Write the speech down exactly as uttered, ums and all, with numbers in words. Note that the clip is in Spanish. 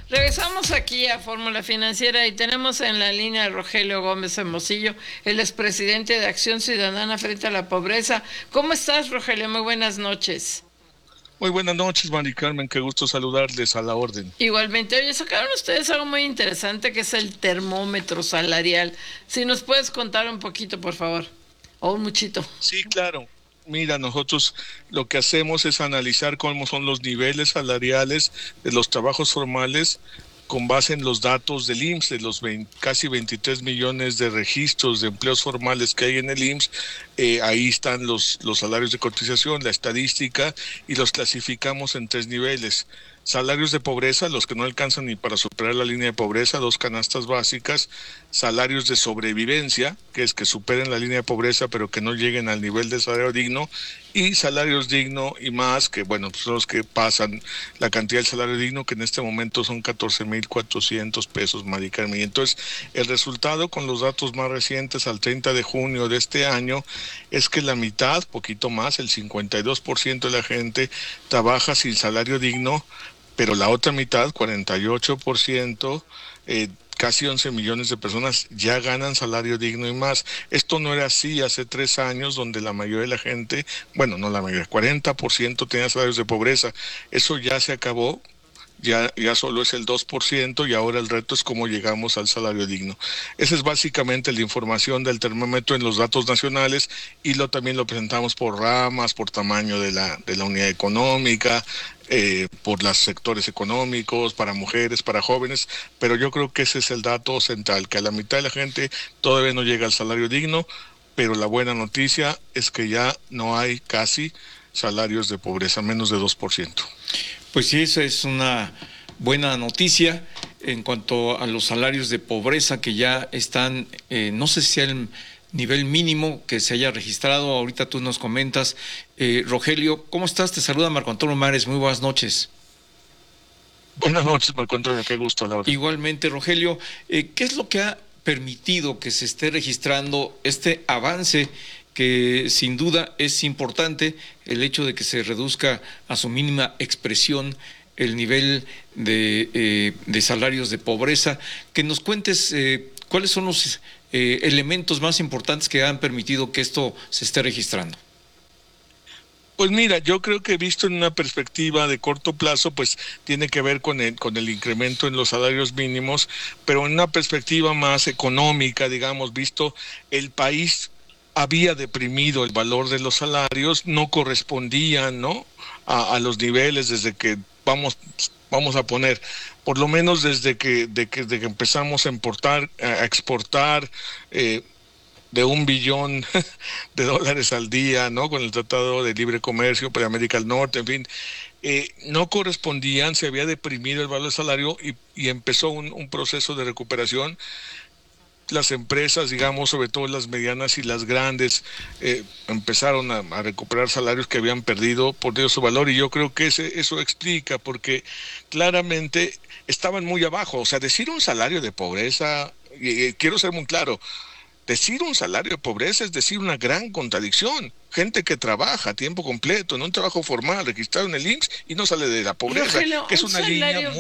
Regresamos aquí a Fórmula Financiera y tenemos en la línea a Rogelio Gómez Hermosillo, el expresidente de Acción Ciudadana Frente a la Pobreza. ¿Cómo estás, Rogelio? Muy buenas noches. Muy buenas noches, Mari Carmen, qué gusto saludarles, a la orden. Igualmente, oye, sacaron ustedes algo muy interesante que es el termómetro salarial. Si nos puedes contar un poquito, por favor, o un muchito. Sí, claro. Mira, nosotros lo que hacemos es analizar cómo son los niveles salariales de los trabajos formales con base en los datos del I M S S, de los veinte, casi veintitrés millones de registros de empleos formales que hay en el I M S S. Eh, ahí están los, los salarios de cotización, la estadística, y los clasificamos en tres niveles. Salarios de pobreza, los que no alcanzan ni para superar la línea de pobreza, dos canastas básicas. Salarios de sobrevivencia, que es que superen la línea de pobreza pero que no lleguen al nivel de salario digno. Y salarios digno y más, que bueno, pues son los que pasan la cantidad del salario digno, que en este momento son catorce mil cuatrocientos pesos, Mari Carmen. Y entonces el resultado con los datos más recientes al treinta de junio de este año es que la mitad, poquito más, el cincuenta y dos por ciento de la gente trabaja sin salario digno, pero la otra mitad, cuarenta y ocho por ciento, eh, casi once millones de personas ya ganan salario digno y más. Esto no era así hace tres años, donde la mayoría de la gente, bueno, no la mayoría, cuarenta por ciento tenía salarios de pobreza. Eso ya se acabó. Ya, ya solo es el dos por ciento y ahora el reto es cómo llegamos al salario digno. Esa es básicamente la información del termómetro en los datos nacionales, y lo también lo presentamos por ramas, por tamaño de la, de la unidad económica, eh, por los sectores económicos, para mujeres, para jóvenes, pero yo creo que ese es el dato central, que a la mitad de la gente todavía no llega al salario digno, pero la buena noticia es que ya no hay casi salarios de pobreza, menos de dos por ciento. Pues sí, esa es una buena noticia en cuanto a los salarios de pobreza que ya están, eh, no sé si el nivel mínimo que se haya registrado. Ahorita tú nos comentas. Eh, Rogelio, ¿cómo estás? Te saluda Marco Antonio Mares, muy buenas noches. Buenas noches, Marco Antonio, qué gusto, la verdad. Igualmente, Rogelio, eh, ¿qué es lo que ha permitido que se esté registrando este avance que sin duda es importante, el hecho de que se reduzca a su mínima expresión el nivel de, eh, de salarios de pobreza? Que nos cuentes eh, cuáles son los eh, elementos más importantes que han permitido que esto se esté registrando. Pues mira, yo creo que visto en una perspectiva de corto plazo, pues tiene que ver con el, con el incremento en los salarios mínimos, pero en una perspectiva más económica, digamos, visto el país había deprimido el valor de los salarios, no correspondían, ¿no?, a, a los niveles desde que vamos vamos a poner, por lo menos desde que, de que, de que empezamos a importar, a exportar, eh, de un billón de dólares al día, ¿no?, con el Tratado de Libre Comercio para América del Norte, en fin, eh, no correspondían, se había deprimido el valor del salario y, y empezó un, un proceso de recuperación. Las empresas, digamos, sobre todo las medianas y las grandes, eh, empezaron a, a recuperar salarios que habían perdido por Dios su valor, y yo creo que ese, eso explica, porque claramente estaban muy abajo. O sea, decir un salario de pobreza, y, y quiero ser muy claro, decir un salario de pobreza es decir una gran contradicción. Gente que trabaja a tiempo completo, en un trabajo formal, registrado en el I M S S, y no sale de la pobreza, Rogelio, que es un una línea salario muy